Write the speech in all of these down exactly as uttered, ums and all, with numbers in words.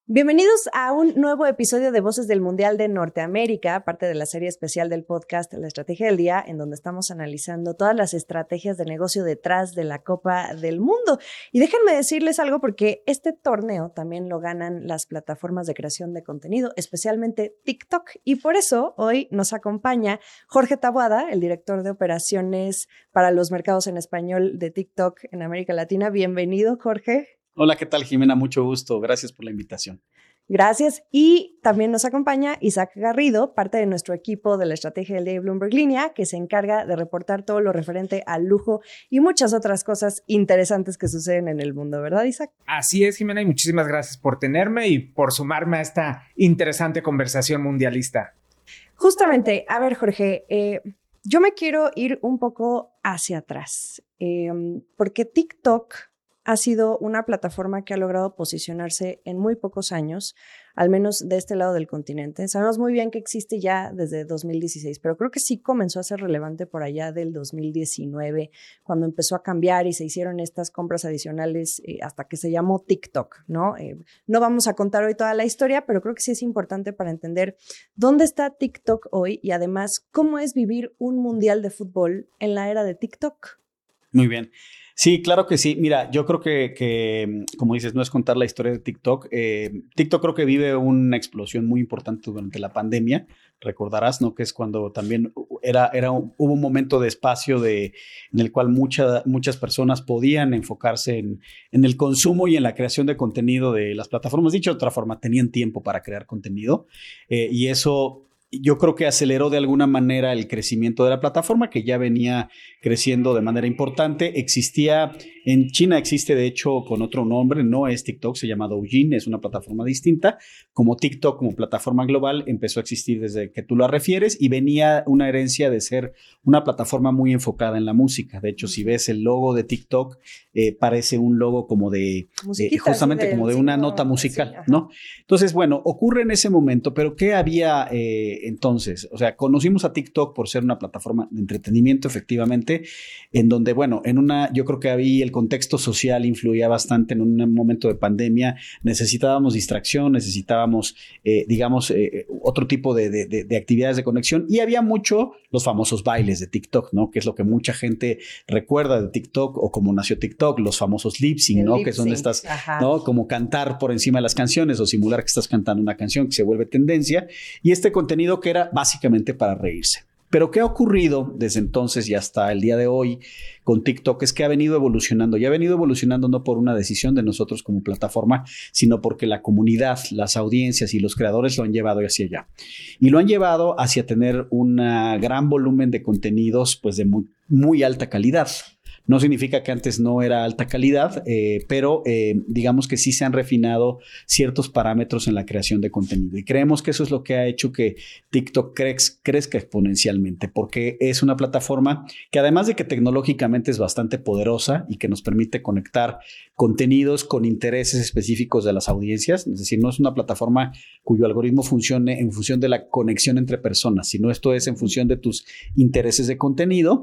Bienvenidos a un nuevo episodio de Voces del Mundial de Norteamérica, parte de la serie especial del podcast La Estrategia del Día, en donde estamos analizando todas las estrategias de negocio detrás de la Copa del Mundo. Y déjenme decirles algo porque este torneo también lo ganan las plataformas de creación de contenido, especialmente TikTok. Y por eso hoy nos acompaña Jorge Taboada, el director de operaciones para los mercados en español de TikTok en América Latina. Bienvenido, Jorge. Hola, ¿qué tal, Jimena? Mucho gusto. Gracias por la invitación. Gracias. Y también nos acompaña Isaac Garrido, parte de nuestro equipo de la Estrategia del Día de Bloomberg Línea, que se encarga de reportar todo lo referente al lujo y muchas otras cosas interesantes que suceden en el mundo, ¿verdad, Isaac? Así es, Jimena, y muchísimas gracias por tenerme y por sumarme a esta interesante conversación mundialista. Justamente, a ver, Jorge, eh, yo me quiero ir un poco hacia atrás, eh, porque TikTok ha sido una plataforma que ha logrado posicionarse en muy pocos años, al menos de este lado del continente. Sabemos muy bien que existe ya desde dos mil dieciséis, pero creo que sí comenzó a ser relevante por allá del dos mil diecinueve, cuando empezó a cambiar y se hicieron estas compras adicionales eh, hasta que se llamó TikTok, ¿no? Eh, no vamos a contar hoy toda la historia, pero creo que sí es importante para entender dónde está TikTok hoy y además cómo es vivir un mundial de fútbol en la era de TikTok. Muy bien. Sí, claro que sí. Mira, yo creo que, que como dices, no es contar la historia de TikTok. Eh, TikTok creo que vive una explosión muy importante durante la pandemia. Recordarás, ¿no? Que es cuando también era, era un, hubo un momento de espacio de, en el cual mucha, muchas personas podían enfocarse en, en el consumo y en la creación de contenido de las plataformas. Dicho de otra forma, tenían tiempo para crear contenido eh, y eso yo creo que aceleró de alguna manera el crecimiento de la plataforma, que ya venía creciendo de manera importante. Existía, en China existe de hecho con otro nombre, no es TikTok, se llama Douyin, es una plataforma distinta. Como TikTok, como plataforma global, empezó a existir desde que tú la refieres y venía una herencia de ser una plataforma muy enfocada en la música. De hecho, si ves el logo de TikTok, eh, parece un logo como de, eh, justamente como de una nota musical, sí, ¿no? Entonces, bueno, ocurre en ese momento, pero ¿qué había eh, entonces? O sea, conocimos a TikTok por ser una plataforma de entretenimiento, efectivamente, en donde, bueno, en una, yo creo que había el contexto social influía bastante en un momento de pandemia, necesitábamos distracción, necesitábamos, eh, digamos, eh, otro tipo de, de, de, de actividades de conexión y había mucho los famosos bailes de TikTok, ¿no? Que es lo que mucha gente recuerda de TikTok o como nació TikTok, los famosos lip sync, ¿no? Lip-sync, que son estas, ajá, ¿no? Como cantar por encima de las canciones o simular que estás cantando una canción que se vuelve tendencia y este contenido que era básicamente para reírse. Pero ¿qué ha ocurrido desde entonces y hasta el día de hoy con TikTok? Es que ha venido evolucionando y ha venido evolucionando no por una decisión de nosotros como plataforma, sino porque la comunidad, las audiencias y los creadores lo han llevado hacia allá. Y lo han llevado hacia tener un gran volumen de contenidos pues de muy, muy alta calidad. No significa que antes no era alta calidad, eh, pero eh, digamos que sí se han refinado ciertos parámetros en la creación de contenido. Y creemos que eso es lo que ha hecho que TikTok crez, crezca exponencialmente, porque es una plataforma que además de que tecnológicamente es bastante poderosa y que nos permite conectar contenidos con intereses específicos de las audiencias, es decir, no es una plataforma cuyo algoritmo funcione en función de la conexión entre personas, sino esto es en función de tus intereses de contenido.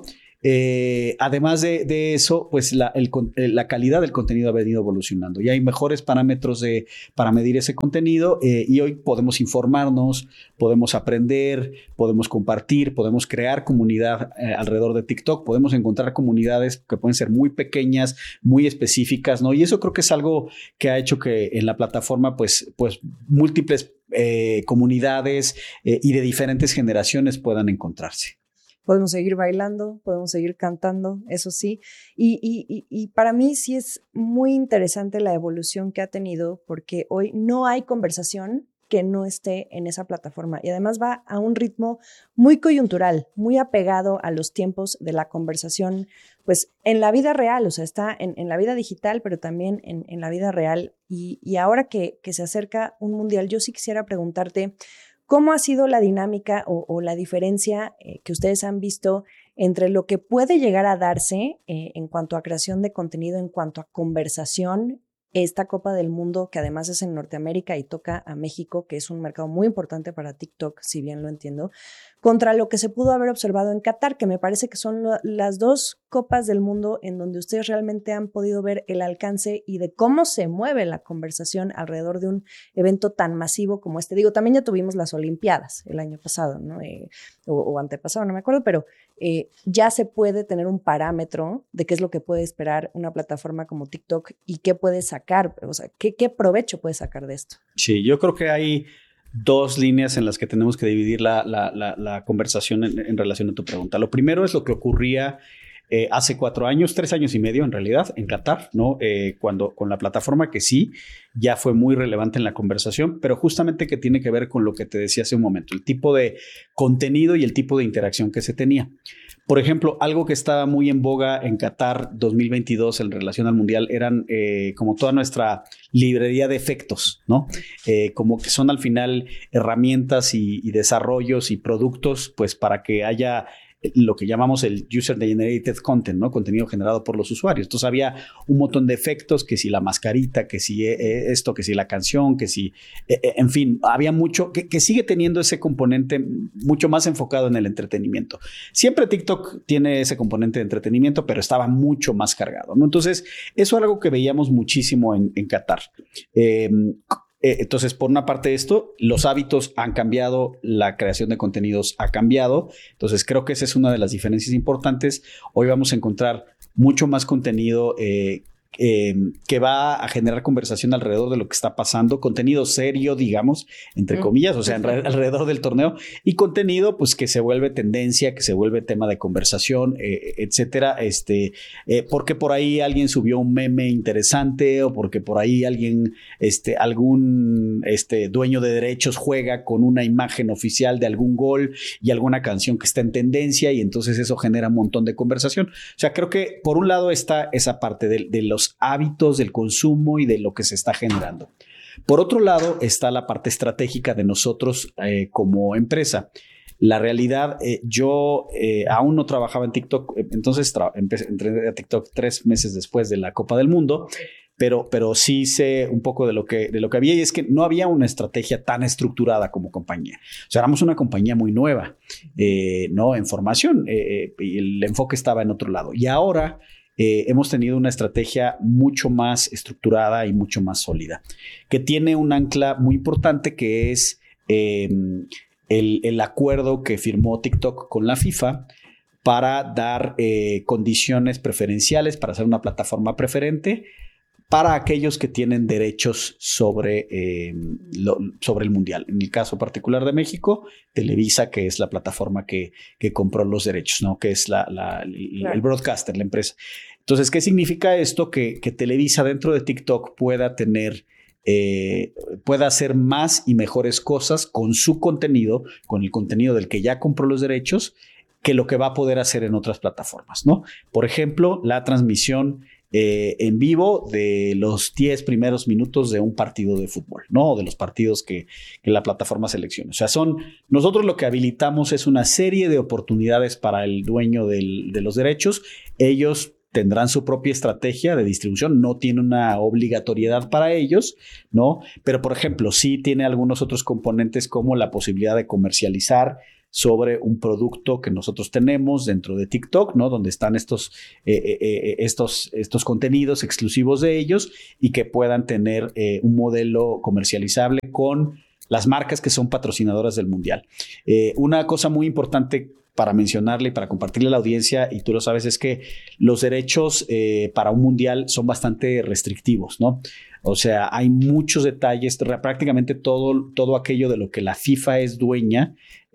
Eh, además de, de eso, pues la, el, la calidad del contenido ha venido evolucionando y hay mejores parámetros de, para medir ese contenido eh, y hoy podemos informarnos, podemos aprender, podemos compartir, podemos crear comunidad eh, alrededor de TikTok, podemos encontrar comunidades que pueden ser muy pequeñas, muy específicas, ¿no? Y eso creo que es algo que ha hecho que en la plataforma pues, pues múltiples eh, comunidades eh, y de diferentes generaciones puedan encontrarse. Podemos seguir bailando, podemos seguir cantando, eso sí. Y, y, y para mí sí es muy interesante la evolución que ha tenido porque hoy no hay conversación que no esté en esa plataforma y además va a un ritmo muy coyuntural, muy apegado a los tiempos de la conversación, pues en la vida real, o sea, está en, en la vida digital, pero también en, en la vida real. Y, y ahora que, que se acerca un mundial, yo sí quisiera preguntarte, ¿cómo ha sido la dinámica o, o la diferencia eh, que ustedes han visto entre lo que puede llegar a darse eh, en cuanto a creación de contenido, en cuanto a conversación, esta Copa del Mundo, que además es en Norteamérica y toca a México, que es un mercado muy importante para TikTok, si bien lo entiendo, contra lo que se pudo haber observado en Qatar, que me parece que son lo, las dos copas del mundo en donde ustedes realmente han podido ver el alcance y de cómo se mueve la conversación alrededor de un evento tan masivo como este. Digo, también ya tuvimos las Olimpiadas el año pasado, ¿no? Eh, o, o antepasado, no me acuerdo, pero eh, ya se puede tener un parámetro de qué es lo que puede esperar una plataforma como TikTok y qué puede sacar, o sea, qué, qué provecho puede sacar de esto. Sí, yo creo que hay dos líneas en las que tenemos que dividir la, la, la, la conversación en, en relación a tu pregunta. Lo primero es lo que ocurría eh, hace cuatro años, tres años y medio en realidad, en Qatar, ¿no? Eh, cuando con la plataforma que sí ya fue muy relevante en la conversación, pero justamente que tiene que ver con lo que te decía hace un momento, el tipo de contenido y el tipo de interacción que se tenía. Por ejemplo, algo que estaba muy en boga en Qatar dos mil veintidós en relación al Mundial eran eh, como toda nuestra librería de efectos, ¿no? Eh, como que son al final herramientas y, y desarrollos y productos, pues para que haya lo que llamamos el user-generated content, ¿no? Contenido generado por los usuarios. Entonces había un montón de efectos, que si la mascarita, que si eh, esto, que si la canción, que si, eh, eh, en fin, había mucho, que, que sigue teniendo ese componente mucho más enfocado en el entretenimiento. Siempre TikTok tiene ese componente de entretenimiento, pero estaba mucho más cargado, ¿no? Entonces, eso es algo que veíamos muchísimo en, en Qatar. Eh, Eh, entonces, por una parte esto, los hábitos han cambiado, la creación de contenidos ha cambiado. Entonces, creo que esa es una de las diferencias importantes. Hoy vamos a encontrar mucho más contenido eh, eh, que va a generar conversación alrededor de lo que está pasando, contenido serio, digamos, entre comillas, o sea, en re- alrededor del torneo, y contenido pues que se vuelve tendencia, que se vuelve tema de conversación, eh, etcétera, este, eh, porque por ahí alguien subió un meme interesante o porque por ahí alguien, este, algún este, dueño de derechos juega con una imagen oficial de algún gol y alguna canción que está en tendencia y entonces eso genera un montón de conversación. O sea, creo que por un lado está esa parte de, de los hábitos del consumo y de lo que se está generando. Por otro lado está la parte estratégica de nosotros eh, como empresa. La realidad, eh, yo eh, aún no trabajaba en TikTok, entonces tra- empecé, entré a TikTok tres meses después de la Copa del Mundo, pero, pero sí sé un poco de lo que, de lo que había, y es que no había una estrategia tan estructurada como compañía. O sea, éramos una compañía muy nueva, eh, ¿no? En formación, eh, y el enfoque estaba en otro lado. Y ahora Eh, hemos tenido una estrategia mucho más estructurada y mucho más sólida, que tiene un ancla muy importante que es eh, el, el acuerdo que firmó TikTok con la FIFA para dar eh, condiciones preferenciales, para ser una plataforma preferente para aquellos que tienen derechos sobre, eh, lo, sobre el Mundial. En el caso particular de México, Televisa, que es la plataforma que, que compró los derechos, ¿no? Que es la, la, el, claro. el broadcaster, la empresa. Entonces, ¿qué significa esto? Que, que Televisa dentro de TikTok pueda tener, eh, pueda hacer más y mejores cosas con su contenido, con el contenido del que ya compró los derechos, que lo que va a poder hacer en otras plataformas, ¿no? Por ejemplo, la transmisión Eh, en vivo de los diez primeros minutos de un partido de fútbol, ¿no? De los partidos que, que la plataforma selecciona. O sea, son, nosotros lo que habilitamos es una serie de oportunidades para el dueño del, de los derechos. Ellos tendrán su propia estrategia de distribución, no tiene una obligatoriedad para ellos, ¿no? Pero, por ejemplo, sí tiene algunos otros componentes como la posibilidad de comercializar sobre un producto que nosotros tenemos dentro de TikTok, ¿no? Donde están estos, eh, eh, estos, estos contenidos exclusivos de ellos y que puedan tener eh, un modelo comercializable con las marcas que son patrocinadoras del Mundial. Eh, una cosa muy importante para mencionarle y para compartirle a la audiencia, y tú lo sabes, es que los derechos eh, para un Mundial son bastante restrictivos, ¿no? O sea, hay muchos detalles, prácticamente todo, todo aquello de lo que la FIFA es dueña,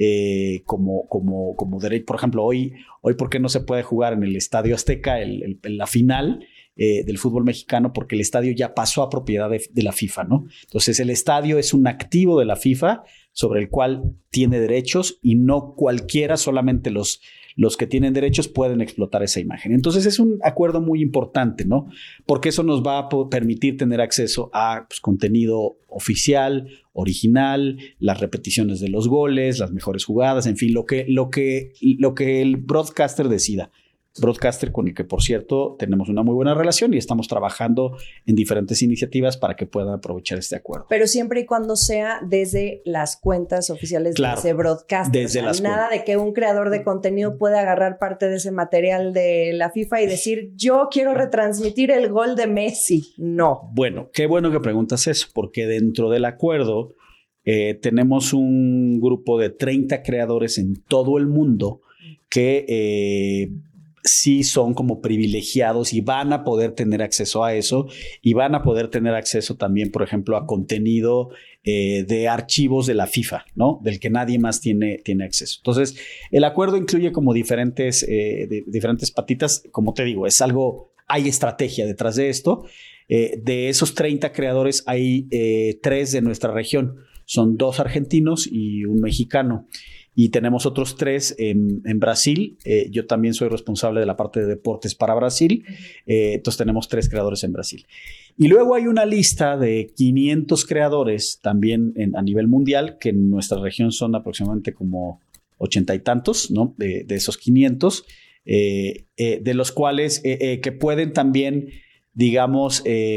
eh, como, como, como derecho. Por ejemplo, hoy, hoy, ¿por qué no se puede jugar en el Estadio Azteca el, el, la final eh, del fútbol mexicano? Porque el estadio ya pasó a propiedad de, de la FIFA, ¿no? Entonces, el estadio es un activo de la FIFA sobre el cual tiene derechos y no cualquiera, solamente los, los que tienen derechos pueden explotar esa imagen. Entonces es un acuerdo muy importante, ¿no? Porque eso nos va a permitir tener acceso a pues, contenido oficial, original, las repeticiones de los goles, las mejores jugadas, en fin, lo que, lo que, lo que el broadcaster decida. Broadcaster, con el que, por cierto, tenemos una muy buena relación y estamos trabajando en diferentes iniciativas para que puedan aprovechar este acuerdo. Pero siempre y cuando sea desde las cuentas oficiales claro, de ese broadcaster. Desde o sea, las nada cuentas. de que un creador de contenido pueda agarrar parte de ese material de la FIFA y decir, yo quiero retransmitir el gol de Messi. No. Bueno, qué bueno que preguntas eso, porque dentro del acuerdo eh, tenemos un grupo de treinta creadores en todo el mundo que eh, sí son como privilegiados y van a poder tener acceso a eso y van a poder tener acceso también, por ejemplo, a contenido eh, de archivos de la FIFA, ¿no? Del que nadie más tiene, tiene acceso. Entonces, el acuerdo incluye como diferentes, eh, de, diferentes patitas. Como te digo, es algo, hay estrategia detrás de esto. Eh, de esos treinta creadores hay eh, tres de nuestra región. Son dos argentinos y un mexicano. Y tenemos otros tres en, en Brasil. Eh, yo también soy responsable de la parte de deportes para Brasil. Eh, entonces tenemos tres creadores en Brasil. Y luego hay una lista de quinientos creadores también en, a nivel mundial, que en nuestra región son aproximadamente como ochenta y tantos, ¿no? De, de esos quinientos, eh, eh, de los cuales eh, eh, que pueden también, digamos, eh,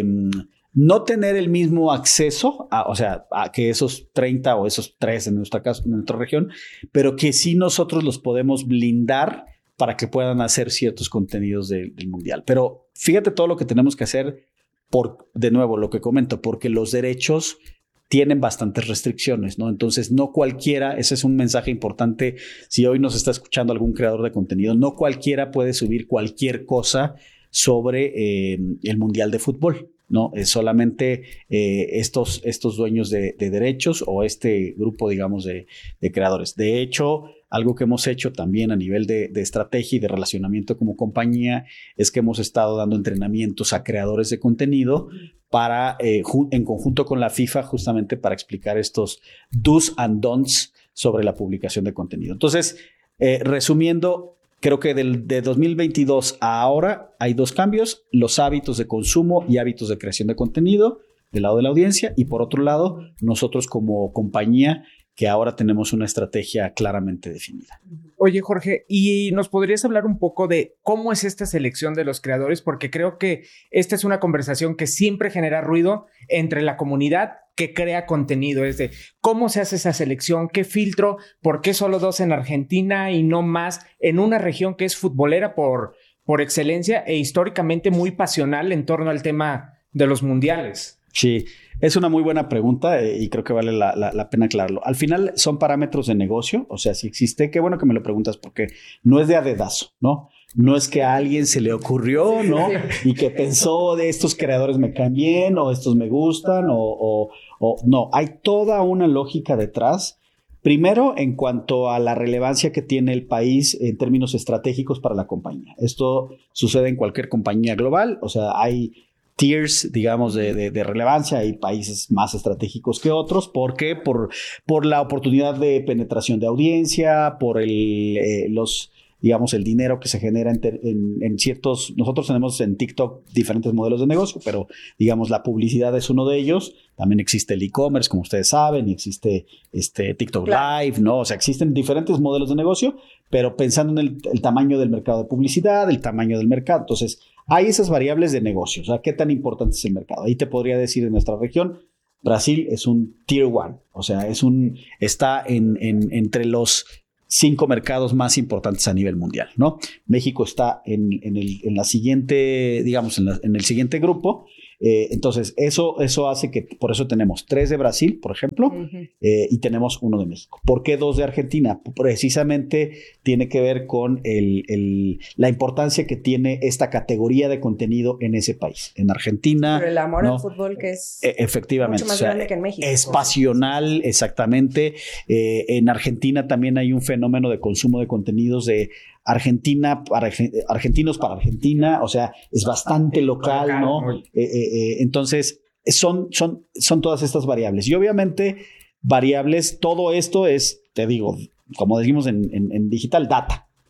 no tener el mismo acceso, a, o sea, a que esos treinta o esos tres en nuestra caso, en nuestra región, pero que sí nosotros los podemos blindar para que puedan hacer ciertos contenidos de, del mundial. Pero fíjate todo lo que tenemos que hacer, por, de nuevo, lo que comento, porque los derechos tienen bastantes restricciones, ¿no? Entonces, no cualquiera, ese es un mensaje importante, si hoy nos está escuchando algún creador de contenido, no cualquiera puede subir cualquier cosa sobre eh, el mundial de fútbol. No, es solamente eh, estos, estos dueños de, de derechos o este grupo, digamos, de, de creadores. De hecho, algo que hemos hecho también a nivel de, de estrategia y de relacionamiento como compañía es que hemos estado dando entrenamientos a creadores de contenido para, eh, en conjunto con la FIFA, justamente para explicar estos do's and don'ts sobre la publicación de contenido. Entonces, eh, resumiendo, creo que del, de dos mil veintidós a ahora hay dos cambios, los hábitos de consumo y hábitos de creación de contenido del lado de la audiencia y por otro lado, nosotros como compañía que ahora tenemos una estrategia claramente definida. Oye, Jorge, ¿y nos podrías hablar un poco de cómo es esta selección de los creadores? Porque creo que esta es una conversación que siempre genera ruido entre la comunidad que crea contenido. Es de cómo se hace esa selección, qué filtro, por qué solo dos en Argentina y no más en una región que es futbolera por, por excelencia e históricamente muy pasional en torno al tema de los mundiales. Sí, es una muy buena pregunta eh, y creo que vale la, la, la pena aclararlo. Al final son parámetros de negocio, o sea, si existe, qué bueno que me lo preguntas porque no es de a dedazo, ¿no? No es que a alguien se le ocurrió, ¿no? Y que pensó de estos creadores me caen bien o estos me gustan o, o, o no, hay toda una lógica detrás. Primero, en cuanto a la relevancia que tiene el país en términos estratégicos para la compañía. Esto sucede en cualquier compañía global, o sea, hay tiers, digamos, de, de, de relevancia. Hay países más estratégicos que otros. ¿Por qué? Por, por la oportunidad de penetración de audiencia, por el, eh, los, digamos, el dinero que se genera en, en, en ciertos... Nosotros tenemos en TikTok diferentes modelos de negocio, pero, digamos, la publicidad es uno de ellos. También existe el e-commerce, como ustedes saben, y existe este TikTok claro. Live, ¿no? O sea, existen diferentes modelos de negocio, pero pensando en el, el tamaño del mercado de publicidad, el tamaño del mercado. Entonces, hay esas variables de negocio. O sea, ¿qué tan importante es el mercado? Ahí te podría decir en nuestra región, Brasil es un tier one. O sea, es un, está en, en, entre los cinco mercados más importantes a nivel mundial, ¿no? México está en, en, el, en la siguiente, digamos, en, la, en el siguiente grupo. Eh, entonces, eso, eso hace que, por eso tenemos tres de Brasil, por ejemplo, uh-huh. eh, y tenemos uno de México. ¿Por qué dos de Argentina? Precisamente tiene que ver con el, el, la importancia que tiene esta categoría de contenido en ese país. En Argentina... Pero el amor ¿no? al fútbol que es eh, efectivamente, mucho más o sea, grande que en México. Es pasional, exactamente. Eh, en Argentina también hay un fenómeno de consumo de contenidos de Argentina para argentinos para Argentina, o sea, es bastante local, ¿no? Eh, eh, eh, entonces, son, son, son todas estas variables. Y obviamente, variables, todo esto es, te digo, como decimos en, en, en digital, data,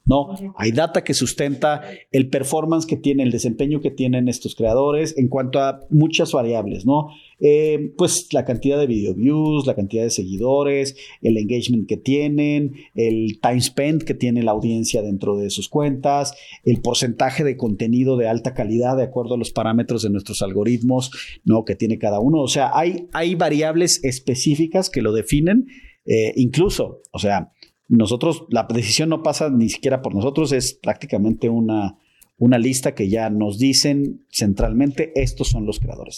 No, hay data que sustenta el performance que tiene, el desempeño que tienen estos creadores en cuanto a muchas variables, ¿no? Eh, pues la cantidad de video views, la cantidad de seguidores, el engagement que tienen, el time spent que tiene la audiencia dentro de sus cuentas, el porcentaje de contenido de alta calidad de acuerdo a los parámetros de nuestros algoritmos, ¿no? Que tiene cada uno. O sea, hay, hay variables específicas que lo definen, eh, incluso, o sea, nosotros, la decisión no pasa ni siquiera por nosotros, es prácticamente una, una lista que ya nos dicen centralmente, estos son los creadores.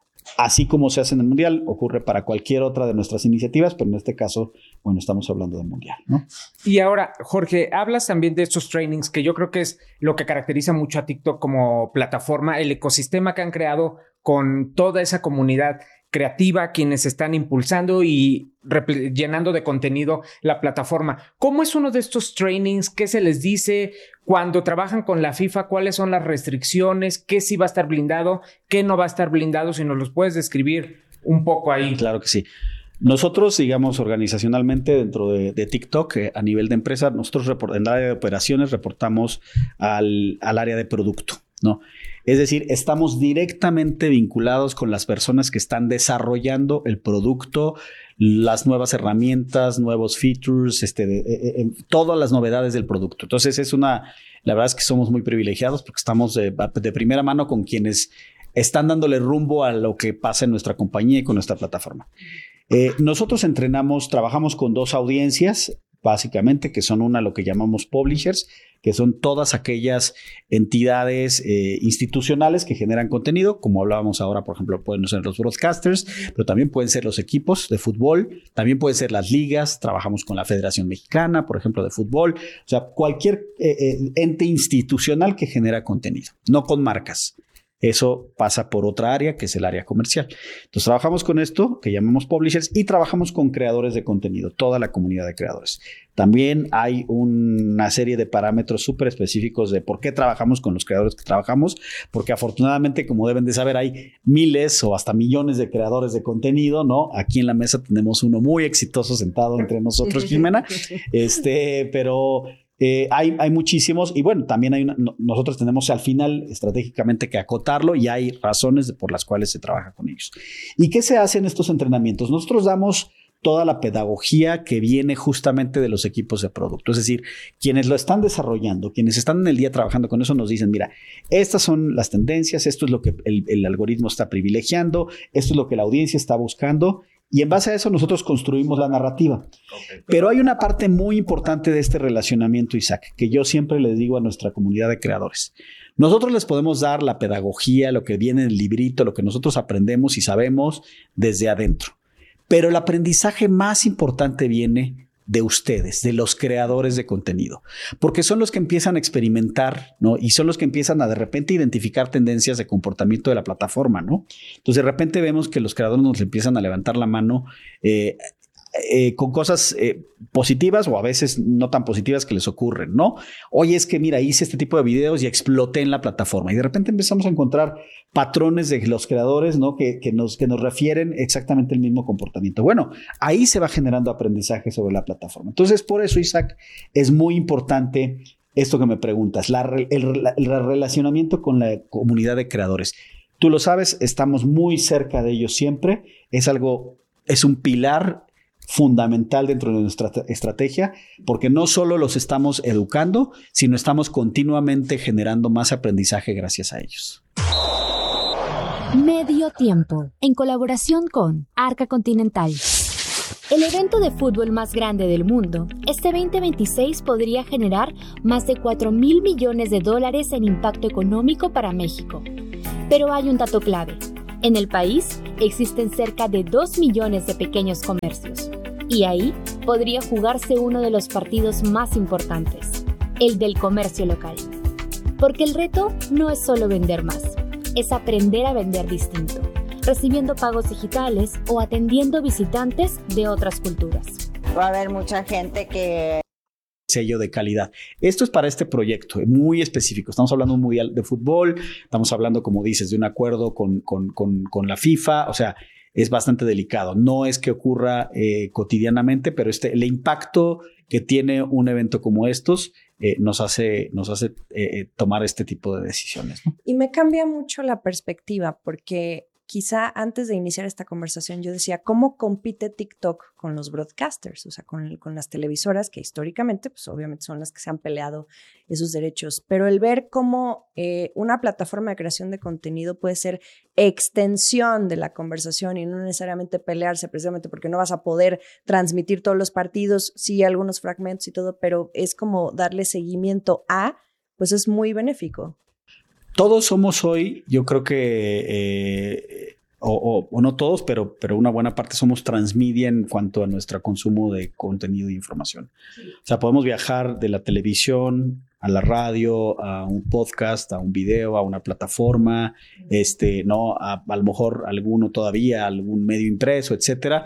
Así como se hace en el Mundial, ocurre para cualquier otra de nuestras iniciativas, pero en este caso, bueno, estamos hablando del Mundial, ¿no? Y ahora, Jorge, hablas también de estos trainings, que yo creo que es lo que caracteriza mucho a TikTok como plataforma, el ecosistema que han creado con toda esa comunidad creativa, quienes están impulsando y llenando de contenido la plataforma. ¿Cómo es uno de estos trainings? ¿Qué se les dice cuando trabajan con la FIFA? ¿Cuáles son las restricciones? ¿Qué sí va a estar blindado? ¿Qué no va a estar blindado? Si nos los puedes describir un poco ahí. Claro que sí. Nosotros, digamos, organizacionalmente dentro de, de TikTok, eh, a nivel de empresa, nosotros report- en el área de operaciones reportamos al, al área de producto, ¿no? Es decir, estamos directamente vinculados con las personas que están desarrollando el producto, las nuevas herramientas, nuevos features, este, de, eh, eh, todas las novedades del producto. Entonces, es una, la verdad es que somos muy privilegiados porque estamos de, de primera mano con quienes están dándole rumbo a lo que pasa en nuestra compañía y con nuestra plataforma. Eh, nosotros entrenamos, trabajamos con dos audiencias, básicamente, que son una, lo que llamamos publishers, que son todas aquellas entidades eh, institucionales que generan contenido, como hablábamos ahora, por ejemplo, pueden ser los broadcasters, pero también pueden ser los equipos de fútbol, también pueden ser las ligas, trabajamos con la Federación Mexicana, por ejemplo, de fútbol, o sea, cualquier eh, eh, ente institucional que genera contenido, no con marcas. Eso pasa por otra área, que es el área comercial. Entonces, trabajamos con esto, que llamamos publishers, y trabajamos con creadores de contenido, toda la comunidad de creadores. También hay una serie de parámetros súper específicos de por qué trabajamos con los creadores que trabajamos, porque afortunadamente, como deben de saber, hay miles o hasta millones de creadores de contenido, ¿no? Aquí en la mesa tenemos uno muy exitoso sentado entre nosotros, Jimena, este, pero... Eh, hay, hay muchísimos y bueno, también hay una, no, nosotros tenemos al final estratégicamente que acotarlo y hay razones de, por las cuales se trabaja con ellos. ¿Y qué se hace en estos entrenamientos? Nosotros damos toda la pedagogía que viene justamente de los equipos de producto. Es decir, quienes lo están desarrollando, quienes están en el día trabajando con eso nos dicen, mira, estas son las tendencias, esto es lo que el, el algoritmo está privilegiando, esto es lo que la audiencia está buscando. Y en base a eso nosotros construimos la narrativa. Okay. Pero hay una parte muy importante de este relacionamiento, Isaac, que yo siempre les digo a nuestra comunidad de creadores. Nosotros les podemos dar la pedagogía, lo que viene en el librito, lo que nosotros aprendemos y sabemos desde adentro. Pero el aprendizaje más importante viene de ustedes, de los creadores de contenido, porque son los que empiezan a experimentar, ¿no? Y son los que empiezan a de repente identificar tendencias de comportamiento de la plataforma, ¿no? Entonces de repente vemos que los creadores nos empiezan a levantar la mano eh, eh, con cosas eh, positivas o a veces no tan positivas que les ocurren, ¿no? Oye, es que mira, hice este tipo de videos y exploté en la plataforma y de repente empezamos a encontrar patrones de los creadores, ¿no? Que, que, nos, que nos refieren exactamente el mismo comportamiento. Bueno, ahí se va generando aprendizaje sobre la plataforma. Entonces, por eso, Isaac, es muy importante esto que me preguntas, la, el, el, el relacionamiento con la comunidad de creadores. Tú lo sabes, estamos muy cerca de ellos siempre. Es algo, es un pilar fundamental dentro de nuestra estrategia, porque no solo los estamos educando, sino estamos continuamente generando más aprendizaje gracias a ellos. Medio Tiempo, en colaboración con Arca Continental. El evento de fútbol más grande del mundo, este veinte veintiséis podría generar más de cuatro mil millones de dólares en impacto económico para México. Pero hay un dato clave. En el país existen cerca de dos millones de pequeños comercios. Y ahí podría jugarse uno de los partidos más importantes, el del comercio local. Porque el reto no es solo vender más, es aprender a vender distinto, recibiendo pagos digitales o atendiendo visitantes de otras culturas. Va a haber mucha gente que... sello de calidad. Esto es para este proyecto, muy específico. Estamos hablando de un mundial de fútbol, estamos hablando, como dices, de un acuerdo con, con, con, con la FIFA, o sea, es bastante delicado. No es que ocurra eh, cotidianamente, pero este, el impacto que tiene un evento como estos eh, nos hace, nos hace eh, tomar este tipo de decisiones, ¿no? Y me cambia mucho la perspectiva porque quizá antes de iniciar esta conversación yo decía, ¿cómo compite TikTok con los broadcasters? O sea, con, con las televisoras que históricamente, pues obviamente son las que se han peleado esos derechos. Pero el ver cómo eh, una plataforma de creación de contenido puede ser extensión de la conversación y no necesariamente pelearse precisamente porque no vas a poder transmitir todos los partidos, sí, algunos fragmentos y todo, pero es como darle seguimiento a, pues es muy benéfico. Todos somos hoy, yo creo que, eh, o, o, o no todos, pero, pero una buena parte somos transmedia en cuanto a nuestro consumo de contenido e información. Sí. O sea, podemos viajar de la televisión a la radio, a un podcast, a un video, a una plataforma, este, no, a, a lo mejor alguno todavía, algún medio impreso, etcétera.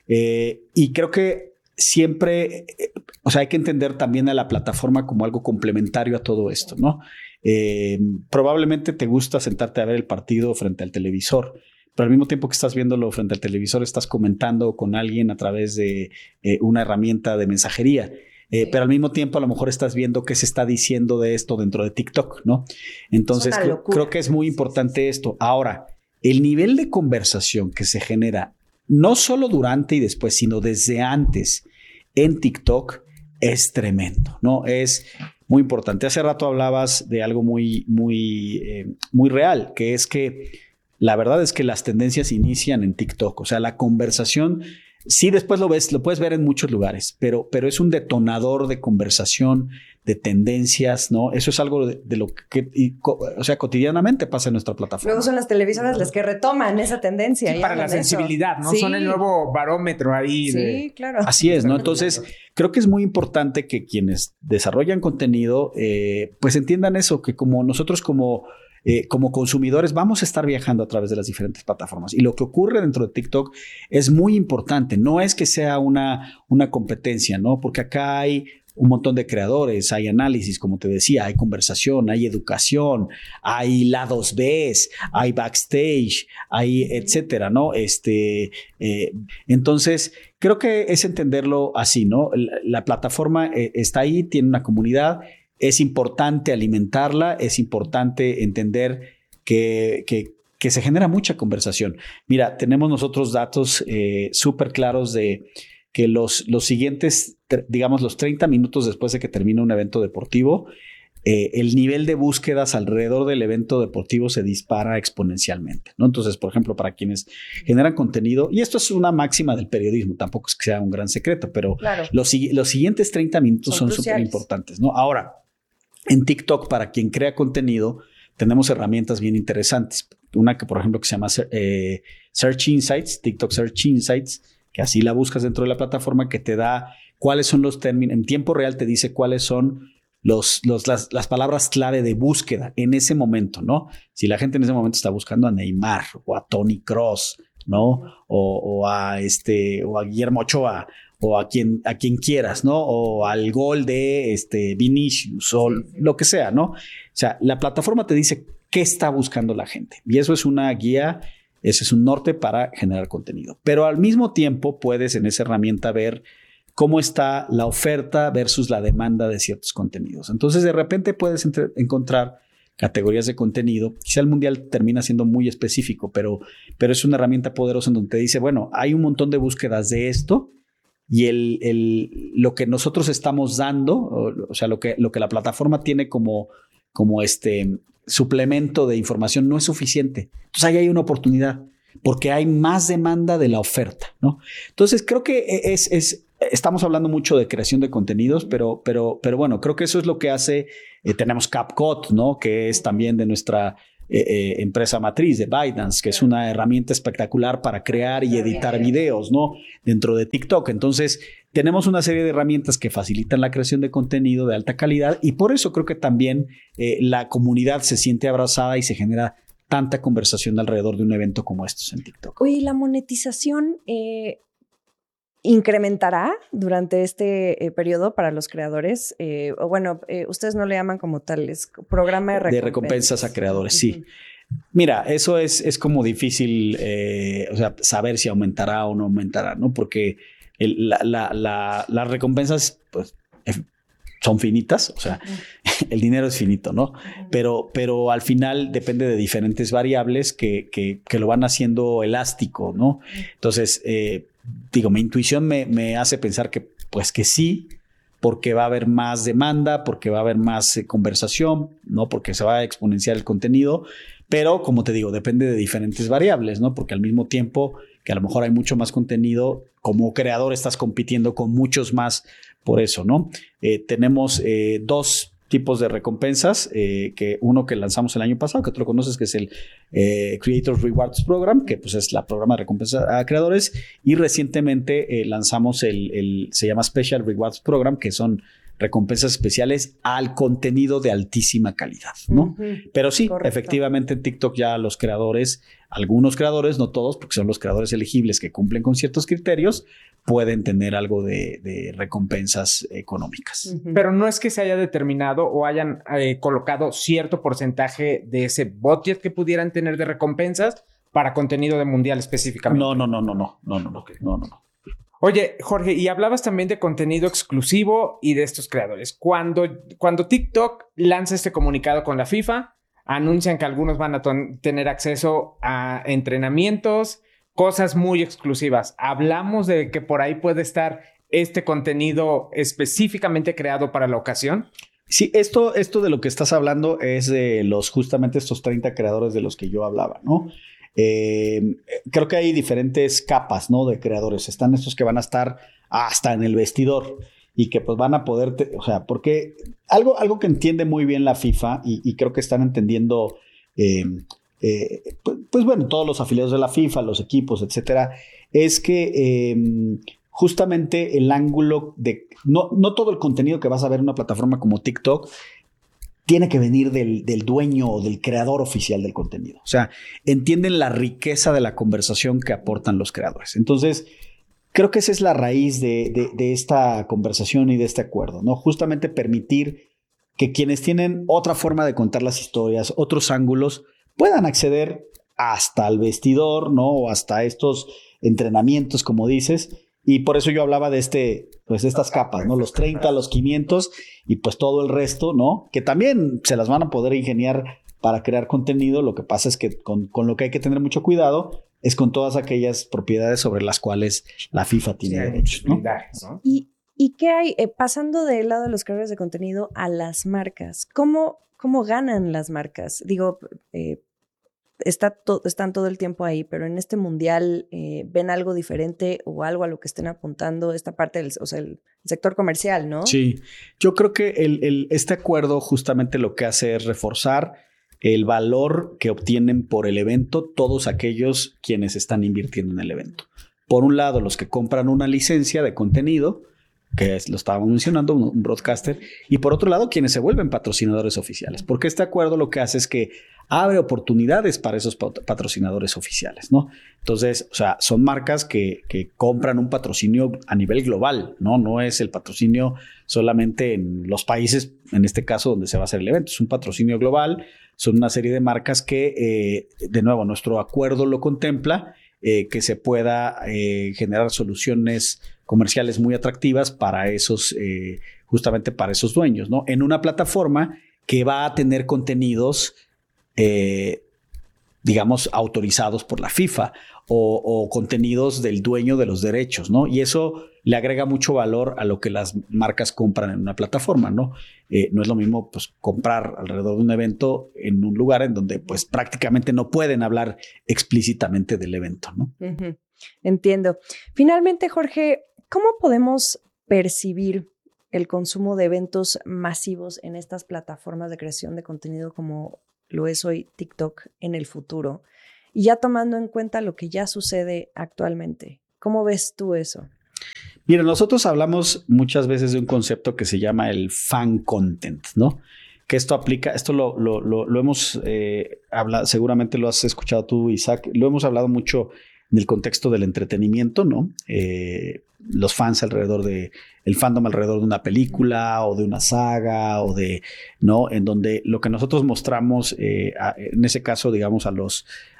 Eh, y creo que siempre, eh, o sea, hay que entender también a la plataforma como algo complementario a todo esto, ¿no? Eh, probablemente te gusta sentarte a ver el partido frente al televisor, pero al mismo tiempo que estás viéndolo frente al televisor estás comentando con alguien a través de eh, una herramienta de mensajería. Eh, sí. Pero al mismo tiempo a lo mejor estás viendo qué se está diciendo de esto dentro de TikTok, ¿no? Entonces creo, creo que es muy importante esto. Ahora, el nivel de conversación que se genera no solo durante y después, sino desde antes en TikTok es tremendo, ¿no? Es muy importante. Hace rato hablabas de algo muy, muy, eh, muy real, que es que la verdad es que las tendencias inician en TikTok. O sea, la conversación, sí, después lo ves, lo puedes ver en muchos lugares, pero, pero es un detonador de conversación, de tendencias, ¿no? Eso es algo de, de lo que, y, o sea, cotidianamente pasa en nuestra plataforma. Luego son las televisoras las que retoman esa tendencia. Sí, para la sensibilidad, ¿no? Sí. Son el nuevo barómetro ahí. Sí, de... claro. Así es, ¿no? Entonces, creo que es muy importante que quienes desarrollan contenido, eh, pues entiendan eso, que como nosotros como... Eh, como consumidores vamos a estar viajando a través de las diferentes plataformas y lo que ocurre dentro de TikTok es muy importante. No es que sea una, una competencia, ¿no? Porque acá hay un montón de creadores, hay análisis, como te decía, hay conversación, hay educación, hay lados B, hay backstage, hay etcétera, ¿no? Este, eh, entonces, creo que es entenderlo así, ¿no? La, la plataforma eh, está ahí, tiene una comunidad. Es importante alimentarla, es importante entender que, que, que se genera mucha conversación. Mira, tenemos nosotros datos eh, súper claros de que los, los siguientes, digamos, los treinta minutos después de que termina un evento deportivo, eh, el nivel de búsquedas alrededor del evento deportivo se dispara exponencialmente, ¿no? Entonces, por ejemplo, para quienes generan contenido, y esto es una máxima del periodismo, tampoco es que sea un gran secreto, pero claro. los, los siguientes treinta minutos son súper importantes, ¿no? Ahora, en TikTok, para quien crea contenido, tenemos herramientas bien interesantes. Una que, por ejemplo, que se llama eh, Search Insights, TikTok Search Insights, que así la buscas dentro de la plataforma, que te da cuáles son los términos, en tiempo real te dice cuáles son los, los, las, las palabras clave de búsqueda en ese momento, ¿no? Si la gente en ese momento está buscando a Neymar o a Toni Kroos, ¿no? O, o, a, este, o a Guillermo Ochoa, o a quien, a quien quieras, ¿no? O al gol de este Vinicius o sí, sí. lo que sea, ¿no? O sea, la plataforma te dice qué está buscando la gente y eso es una guía, ese es un norte para generar contenido. Pero al mismo tiempo puedes en esa herramienta ver cómo está la oferta versus la demanda de ciertos contenidos. Entonces, de repente puedes entre, encontrar categorías de contenido. Quizá el mundial termina siendo muy específico, pero, pero es una herramienta poderosa en donde te dice, bueno, hay un montón de búsquedas de esto. Y el, el, lo que nosotros estamos dando, o, o sea, lo que, lo que la plataforma tiene como, como este suplemento de información no es suficiente. Entonces ahí hay una oportunidad porque hay más demanda de la oferta, ¿no? Entonces creo que es, es estamos hablando mucho de creación de contenidos, pero, pero, pero bueno, creo que eso es lo que hace. Eh, tenemos CapCut, ¿no? Que es también de nuestra Eh, eh, empresa matriz de ByteDance, que es una herramienta espectacular para crear y editar videos, ¿no? Dentro de TikTok. Entonces, tenemos una serie de herramientas que facilitan la creación de contenido de alta calidad y por eso creo que también eh, la comunidad se siente abrazada y se genera tanta conversación alrededor de un evento como estos en TikTok. Oye, la monetización eh, incrementará durante este eh, periodo para los creadores. Eh, o bueno, eh, ustedes no le llaman como tal, es programa de recompensas. De recompensas a creadores, uh-huh. sí. Mira, eso es, es como difícil, eh, o sea, saber si aumentará o no aumentará, ¿no? Porque el, la, la, la, las recompensas, pues, son finitas, o sea, uh-huh. el dinero es finito, ¿no? Uh-huh. Pero, pero al final depende de diferentes variables que, que, que lo van haciendo elástico, ¿no? Uh-huh. Entonces, eh, digo, mi intuición me, me hace pensar que, pues que sí, porque va a haber más demanda, porque va a haber más eh, conversación, ¿no? Porque se va a exponenciar el contenido, pero como te digo, depende de diferentes variables, ¿no? Porque al mismo tiempo que a lo mejor hay mucho más contenido, como creador estás compitiendo con muchos más por eso, ¿no? Eh, tenemos eh, dos tipos de recompensas, eh, que uno que lanzamos el año pasado, que tú lo conoces, que es el eh, Creators Rewards Program, que pues es la programa de recompensa a creadores, y recientemente eh, lanzamos el, el, se llama Special Rewards Program, que son recompensas especiales al contenido de altísima calidad, ¿no? Uh-huh. Pero sí, correcto. Efectivamente en TikTok ya los creadores, algunos creadores, no todos, porque son los creadores elegibles que cumplen con ciertos criterios, pueden tener algo de, de recompensas económicas. Uh-huh. Pero no es que se haya determinado o hayan eh, colocado cierto porcentaje de ese budget que pudieran tener de recompensas para contenido de mundial específicamente. No, no, no, no, no, no, no, no, no, no, no. Oye, Jorge, y hablabas también de contenido exclusivo y de estos creadores. Cuando, cuando TikTok lanza este comunicado con la FIFA, anuncian que algunos van a ton- tener acceso a entrenamientos, cosas muy exclusivas. ¿Hablamos de que por ahí puede estar este contenido específicamente creado para la ocasión? Sí, esto, esto de lo que estás hablando es de los justamente estos treinta creadores de los que yo hablaba, ¿no? Eh, creo que hay diferentes capas, ¿no? De creadores. Están estos que van a estar hasta en el vestidor y que pues van a poder, te, o sea, porque algo, algo que entiende muy bien la FIFA y, y creo que están entendiendo, eh, eh, pues, pues bueno, todos los afiliados de la FIFA, los equipos, etcétera, es que eh, justamente el ángulo de, no, no todo el contenido que vas a ver en una plataforma como TikTok tiene que venir del, del dueño o del creador oficial del contenido. O sea, entienden la riqueza de la conversación que aportan los creadores. Entonces, creo que esa es la raíz de, de, de esta conversación y de este acuerdo, ¿no? Justamente permitir que quienes tienen otra forma de contar las historias, otros ángulos, puedan acceder hasta el vestidor, ¿no? O hasta estos entrenamientos, como dices. Y por eso yo hablaba de este, pues de estas capas, ¿no? Los treinta, los quinientos y pues todo el resto, ¿no? Que también se las van a poder ingeniar para crear contenido. Lo que pasa es que con, con lo que hay que tener mucho cuidado es con todas aquellas propiedades sobre las cuales la FIFA tiene sí, derechos, ¿no? ¿no? Y, ¿Y qué hay? Eh, pasando del lado de los creadores de contenido a las marcas, ¿cómo, cómo ganan las marcas? Digo, eh, Está to- están todo el tiempo ahí, pero en este mundial eh, ven algo diferente o algo a lo que estén apuntando esta parte del, o sea, el, el sector comercial, ¿no? Sí, yo creo que el, el, este acuerdo justamente lo que hace es reforzar el valor que obtienen por el evento todos aquellos quienes están invirtiendo en el evento. Por un lado, los que compran una licencia de contenido, que es, lo estábamos mencionando, un, un broadcaster, y por otro lado, quienes se vuelven patrocinadores oficiales, porque este acuerdo lo que hace es que abre oportunidades para esos pat- patrocinadores oficiales, ¿no? Entonces, o sea, son marcas que, que compran un patrocinio a nivel global, ¿no? No es el patrocinio solamente en los países, en este caso, donde se va a hacer el evento. Es un patrocinio global, son una serie de marcas que, eh, de nuevo, nuestro acuerdo lo contempla, eh, que se pueda eh, generar soluciones comerciales muy atractivas para esos, eh, justamente para esos dueños, ¿no? En una plataforma que va a tener contenidos Eh, digamos, autorizados por la FIFA o, o contenidos del dueño de los derechos, ¿no? Y eso le agrega mucho valor a lo que las marcas compran en una plataforma, ¿no? Eh, no es lo mismo, pues, comprar alrededor de un evento en un lugar en donde, pues, prácticamente no pueden hablar explícitamente del evento, ¿no? Uh-huh. Entiendo. Finalmente, Jorge, ¿cómo podemos percibir el consumo de eventos masivos en estas plataformas de creación de contenido como lo es hoy TikTok en el futuro? Y ya tomando en cuenta lo que ya sucede actualmente, ¿cómo ves tú eso? Mira, nosotros hablamos muchas veces de un concepto que se llama el fan content, ¿no? Que esto aplica, esto lo, lo, lo, lo hemos eh, hablado, seguramente lo has escuchado tú, Isaac, lo hemos hablado mucho en el contexto del entretenimiento, ¿no? Eh, los fans alrededor de, el fandom alrededor de una película o de una saga o de, ¿no? En donde lo que nosotros mostramos, eh, a, en ese caso, digamos, a los,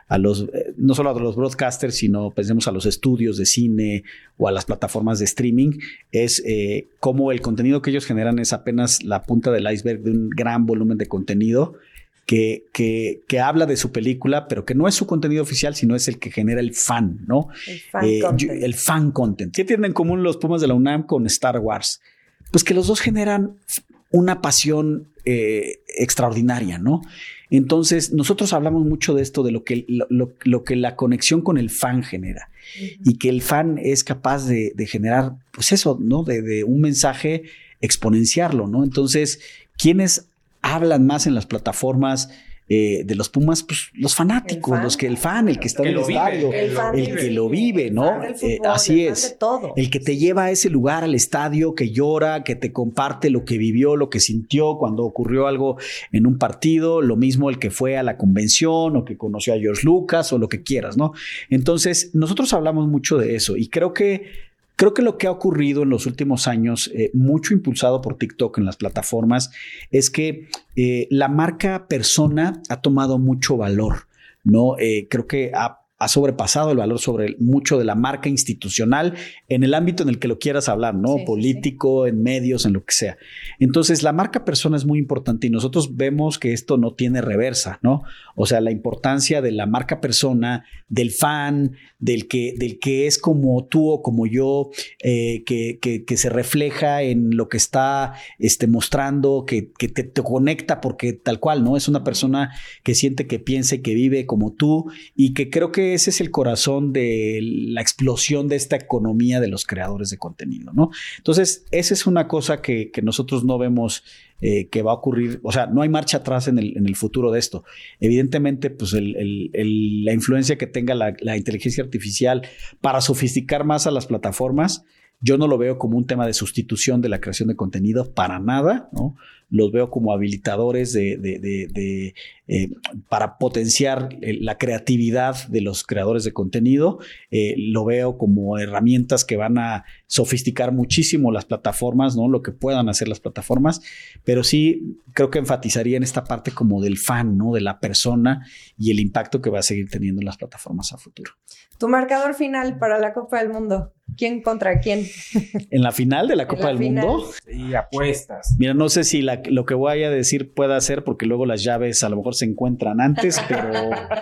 a los, eh, no solo a los broadcasters, sino pensemos a los estudios de cine o a las plataformas de streaming, es eh, cómo el contenido que ellos generan es apenas la punta del iceberg de un gran volumen de contenido que, que, que habla de su película, pero que no es su contenido oficial, sino es el que genera el fan, ¿no? El fan eh, content. El fan content. ¿Qué tienen en común los Pumas de la UNAM con Star Wars? Pues que los dos generan una pasión eh, extraordinaria, ¿no? Entonces, nosotros hablamos mucho de esto, de lo que, lo, lo, lo que la conexión con el fan genera. Uh-huh. Y que el fan es capaz de, de generar, pues eso, ¿no? De, de un mensaje, exponenciarlo, ¿no? Entonces, ¿quiénes hablan más en las plataformas eh, de los Pumas? Pues los fanáticos, fan, los que el fan, el que está en el estadio, vive, el, el, el que lo vive, ¿no? El fútbol, eh, así el es. todo. El que te lleva a ese lugar, al estadio, que llora, que te comparte lo que vivió, lo que sintió cuando ocurrió algo en un partido, lo mismo el que fue a la convención o que conoció a George Lucas o lo que quieras, ¿no? Entonces, nosotros hablamos mucho de eso y creo que Creo que lo que ha ocurrido en los últimos años, eh, mucho impulsado por TikTok en las plataformas, es que eh, la marca persona ha tomado mucho valor, ¿no? Eh, creo que ha, ha sobrepasado el valor sobre el, mucho de la marca institucional en el ámbito en el que lo quieras hablar, ¿no? Sí, político, sí, sí. En medios, en lo que sea. Entonces, la marca persona es muy importante y nosotros vemos que esto no tiene reversa, ¿no? O sea, la importancia de la marca persona, del fan, del que, del que es como tú o como yo, eh, que, que, que se refleja en lo que está este, mostrando, que, que te, te conecta porque tal cual, ¿no? Es una persona que siente, que piensa y que vive como tú y que creo que ese es el corazón de la explosión de esta economía de los creadores de contenido, ¿no? Entonces, esa es una cosa que, que nosotros no vemos eh, que va a ocurrir, o sea, no hay marcha atrás en el, en el futuro de esto. Evidentemente, pues el, el, el, la influencia que tenga la, la inteligencia artificial para sofisticar más a las plataformas, yo no lo veo como un tema de sustitución de la creación de contenido para nada, ¿no? Los veo como habilitadores de, de, de, de eh, para potenciar la creatividad de los creadores de contenido. Eh, lo veo como herramientas que van a sofisticar muchísimo las plataformas, ¿no? Lo que puedan hacer las plataformas, pero sí creo que enfatizaría en esta parte como del fan, ¿no? De la persona y el impacto que va a seguir teniendo en las plataformas a futuro. Tu marcador final para la Copa del Mundo. ¿Quién contra quién? ¿En la final de la Copa del final? Mundo? Sí, apuestas. Mira, no sé si la, lo que voy a decir pueda ser porque luego las llaves a lo mejor se encuentran antes, pero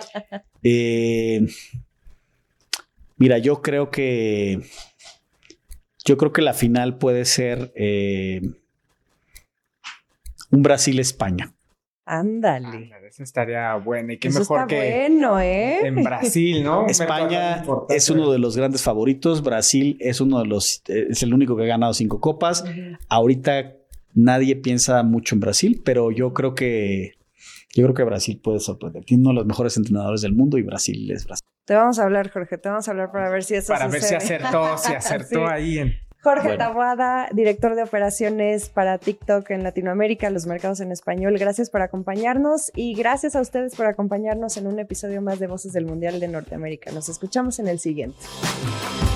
eh, mira, yo creo que yo creo que la final puede ser eh, un Brasil-España. Ándale. Eso estaría bueno. Y qué Eso mejor está que bueno, ¿eh? en Brasil, ¿no? España es uno de los grandes favoritos. Brasil es uno de los, es el único que ha ganado cinco copas. Uh-huh. Ahorita nadie piensa mucho en Brasil, pero yo creo que yo creo que Brasil puede sorprender. Tiene uno de los mejores entrenadores del mundo y Brasil es Brasil. Te vamos a hablar, Jorge. Te vamos a hablar para ver si eso para sucede. Para ver si acertó, si acertó sí. ahí en... Jorge bueno. Taboada, director de operaciones para TikTok en Latinoamérica, los mercados en español. Gracias por acompañarnos y gracias a ustedes por acompañarnos en un episodio más de Voces del Mundial de Norteamérica. Nos escuchamos en el siguiente.